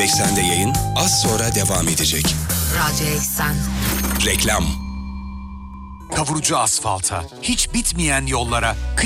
Eksen'de yayın az sonra devam edecek. Radyo Eksen. Reklam. Kavurucu asfalta, hiç bitmeyen yollara,